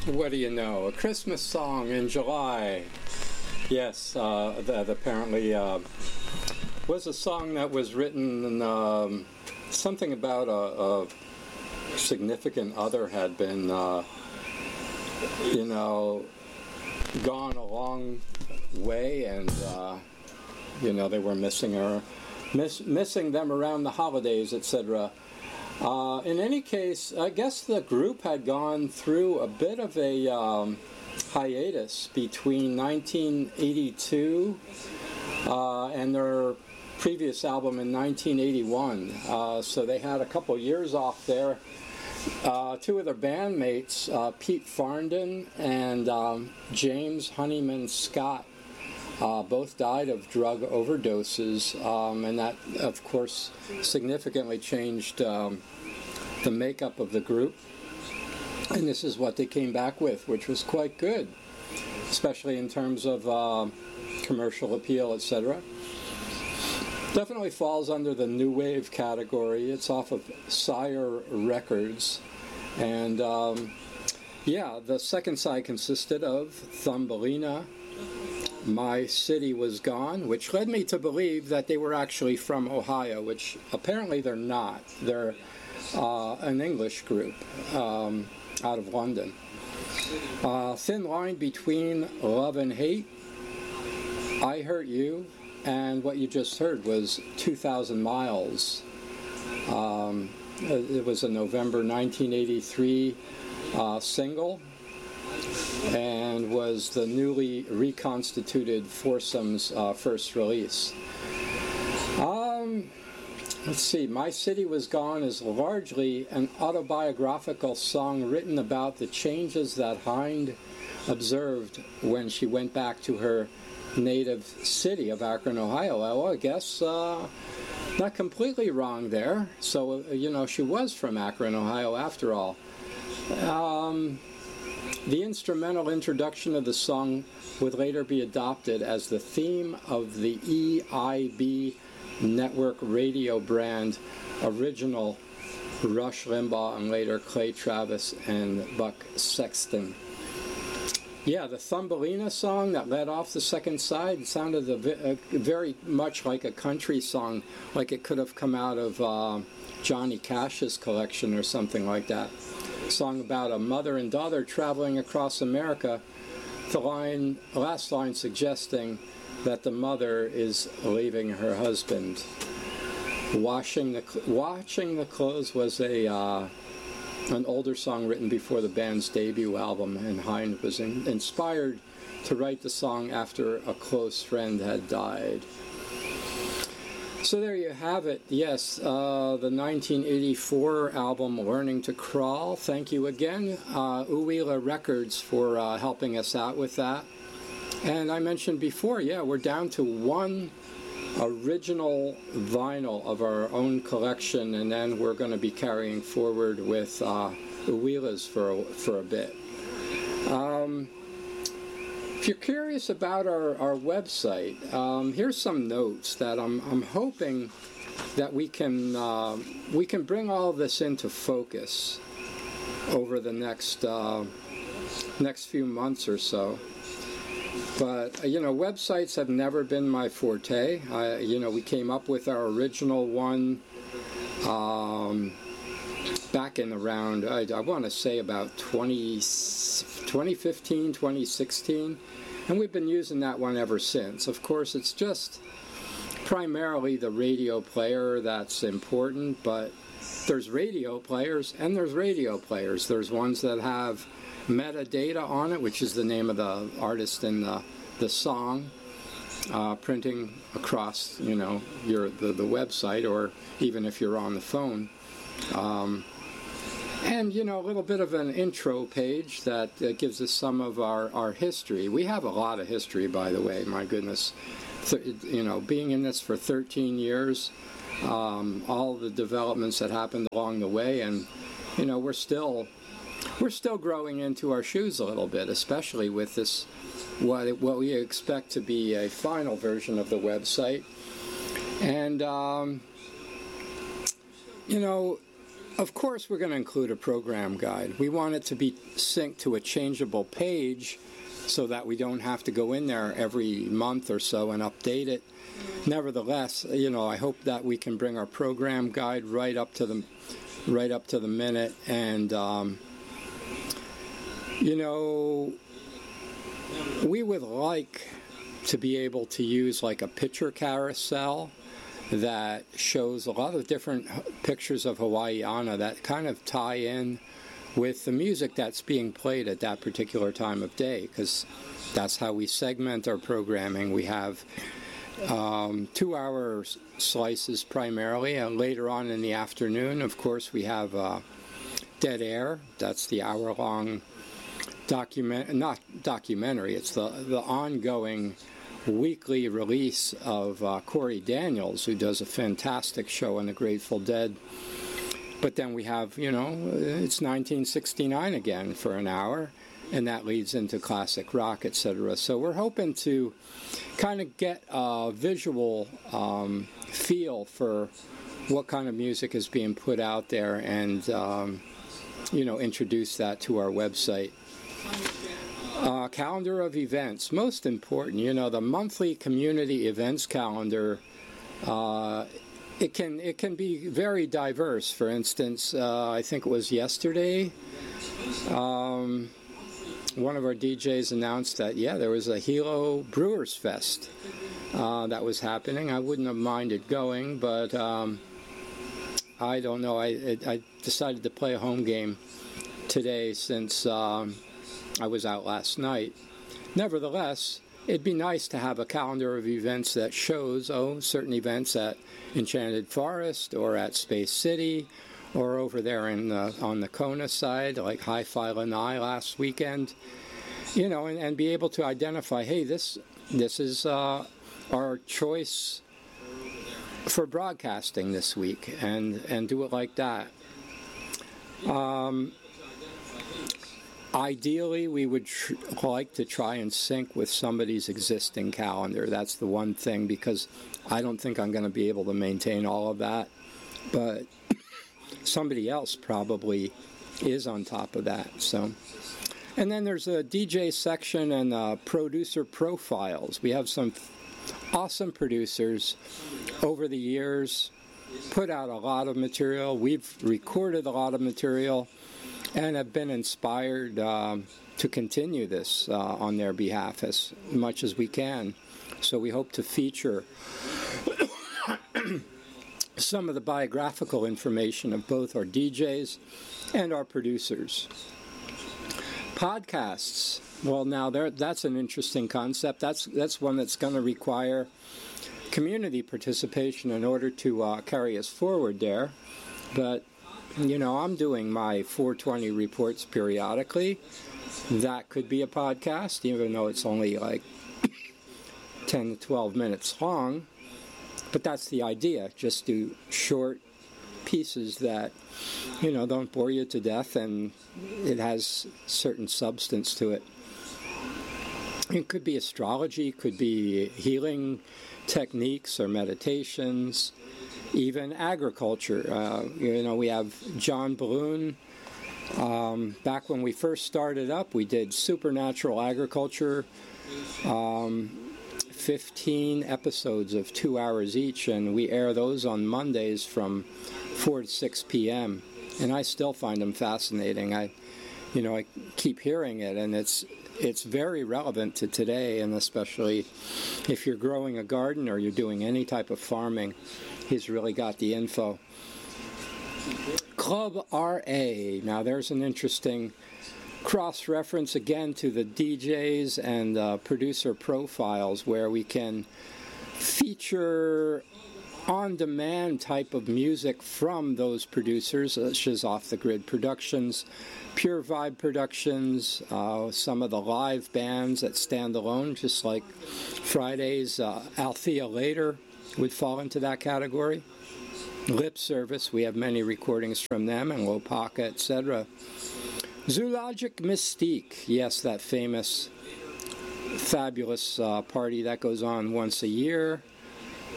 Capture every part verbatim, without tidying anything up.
What do you know? A Christmas song in July. Yes, uh, that apparently uh, was a song that was written, um, something about a, a significant other had been, uh, you know, gone a long way, and, uh, you know, they were missing her, miss, missing them around the holidays, et cetera. Uh, in any case, I guess the group had gone through a bit of a um, hiatus between nineteen eighty-two uh, and their previous album in nineteen eighty-one. Uh, so they had a couple years off there. Uh, two of their bandmates, uh, Pete Farndon and um, James Honeyman Scott, Uh, both died of drug overdoses, um, and that, of course, significantly changed um, the makeup of the group. And this is what they came back with, which was quite good, especially in terms of uh, commercial appeal, et cetera. Definitely falls under the new wave category. It's off of Sire Records, and um, yeah, the second side consisted of Thumbelina, My City Was Gone, which led me to believe that they were actually from Ohio, which apparently they're not. They're uh, an English group um, out of London. Uh, Thin Line Between Love and Hate, I Hurt You, and what you just heard was two thousand miles. Um, it was a November nineteen eighty-three uh, single, and was the newly reconstituted Foursome's uh, first release. Um, let's see, My City Was Gone is largely an autobiographical song written about the changes that Hind observed when she went back to her native city of Akron, Ohio. Well, I guess uh, not completely wrong there. So, you know, she was from Akron, Ohio after all. Um... The instrumental introduction of the song would later be adopted as the theme of the E I B network radio brand original Rush Limbaugh and later Clay Travis and Buck Sexton. Yeah, the Thumbelina song that led off the second side sounded a vi- a very much like a country song, like it could have come out of uh, Johnny Cash's collection or something like that. Song about a mother and daughter traveling across America. The line, last line suggesting that the mother is leaving her husband. Washing the Watching the Clothes was a uh, an older song written before the band's debut album, and Hind was in, inspired to write the song after a close friend had died. So there you have it. Yes, uh, the nineteen eighty-four album Learning to Crawl. Thank you again, uh, Uwila Records, for uh, helping us out with that. And I mentioned before, yeah, we're down to one original vinyl of our own collection, and then we're going to be carrying forward with uh, Uwila's for a, for a bit. Um, If you're curious about our, our website, um, here's some notes that I'm I'm hoping that we can uh, we can bring all this into focus over the next uh, next few months or so. But you know, websites have never been my forte. I, you know, we came up with our original one um, back in around I, I want to say about twenty, twenty fifteen, twenty sixteen. And we've been using that one ever since. Of course, it's just primarily the radio player that's important, but there's radio players and there's radio players. There's ones that have metadata on it, which is the name of the artist in the, the song, uh, printing across, you know, your the, the website, or even if you're on the phone. Um, And, you know, a little bit of an intro page that uh, gives us some of our, our history. We have a lot of history, by the way, my goodness. Th- you know, being in this for thirteen years, um, all the developments that happened along the way, and, you know, we're still we're still growing into our shoes a little bit, especially with this, what, what we expect to be a final version of the website. And, um, you know, of course, we're going to include a program guide. We want it to be synced to a changeable page so that we don't have to go in there every month or so and update it. Nevertheless, you know, I hope that we can bring our program guide right up to the right up to the minute. And um, you know, we would like to be able to use like a picture carousel that shows a lot of different pictures of Hawaiiana that kind of tie in with the music that's being played at that particular time of day, because that's how we segment our programming. We have um, two-hour slices primarily, and later on in the afternoon, of course, we have uh, Dead Air. That's the hour-long document, not documentary, it's the, the ongoing weekly release of uh, Corey Daniels, who does a fantastic show on the Grateful Dead. But then we have, you know, it's nineteen sixty-nine again for an hour, and that leads into classic rock, et cetera. So we're hoping to kind of get a visual um, feel for what kind of music is being put out there, and, um, you know, introduce that to our website. Uh, calendar of events, most important, you know, the monthly community events calendar, uh, it can it can be very diverse. For instance, uh, I think it was yesterday, um, one of our D Js announced that, yeah, there was a Hilo Brewers Fest uh, that was happening. I wouldn't have minded going, but um, I don't know. I, I decided to play a home game today since um, I was out last night. Nevertheless, it'd be nice to have a calendar of events that shows, oh, certain events at Enchanted Forest or at Space City or over there in the, on the Kona side, like Hi-Fi Lanai last weekend, you know, and, and be able to identify, hey, this this is uh, our choice for broadcasting this week, and, and do it like that. Um, Ideally, we would tr- like to try and sync with somebody's existing calendar. That's the one thing, because I don't think I'm going to be able to maintain all of that. But somebody else probably is on top of that. So, and then there's a D J section and uh, producer profiles. We have some awesome producers over the years, put out a lot of material. We've recorded a lot of material, and have been inspired um, to continue this uh, on their behalf as much as we can. So we hope to feature some of the biographical information of both our D Js and our producers. Podcasts. Well, now there, that's an interesting concept. That's that's one that's going to require community participation in order to uh, carry us forward there. But you know, I'm doing my four twenty reports periodically. That could be a podcast, even though it's only like ten to twelve minutes long. But that's the idea. Just do short pieces that, you know, don't bore you to death, and it has certain substance to it. It could be astrology, could be healing techniques or meditations, even agriculture. Uh, you know, we have John Balloon. Um, back when we first started up, we did supernatural agriculture, um, fifteen episodes of two hours each, and we air those on Mondays from four to six p.m. And I still find them fascinating. I, you know, I keep hearing it, and it's it's very relevant to today, and especially if you're growing a garden or you're doing any type of farming. He's really got the info. Club R A. Now there's an interesting cross-reference again to the D Js and uh, producer profiles, where we can feature on-demand type of music from those producers, such as Off the Grid Productions, Pure Vibe Productions, uh, some of the live bands that stand alone, just like Friday's uh, Althea Later would fall into that category. Lip Service, we have many recordings from them, and Lopaka, et cetera. Zoologic Mystique, yes, that famous, fabulous uh, party that goes on once a year.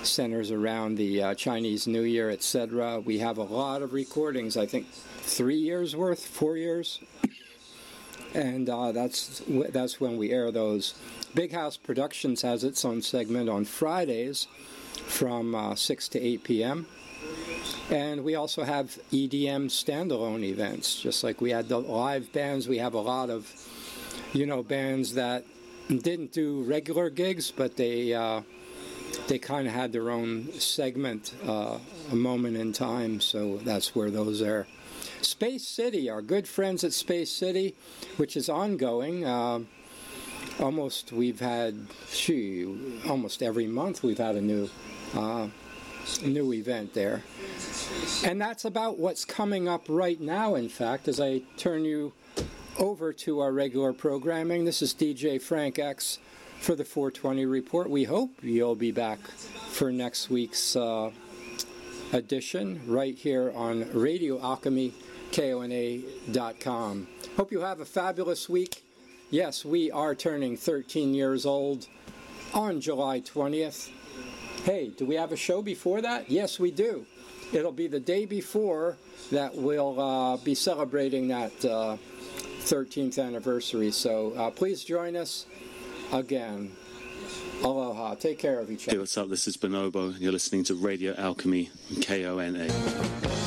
centers around the uh, Chinese New Year, et cetera. We have a lot of recordings, I think three years worth, four years. And uh, that's that's when we air those. Big House Productions has its own segment on Fridays from uh, six to eight p.m. And we also have E D M standalone events. Just like we had the live bands, we have a lot of, you know, bands that didn't do regular gigs, but they uh, they kind of had their own segment, uh, a moment in time. So that's where those are. Space City, our good friends at Space City, which is ongoing. Uh, almost we've had, gee, almost every month we've had a new, uh, new event there. And that's about what's coming up right now, in fact, as I turn you over to our regular programming. This is D J Frank X for the four twenty Report. We hope you'll be back for next week's uh, edition right here on Radio Alchemy, K O N A dot com. Hope you have a fabulous week. Yes, we are turning thirteen years old on July twentieth. Hey, do we have a show before that? Yes, we do. It'll be the day before that we'll uh, be celebrating that uh, thirteenth anniversary. So uh, please join us again. Aloha. Take care of each other. Hey, what's up? This is Bonobo. You're listening to Radio Alchemy, K O N A.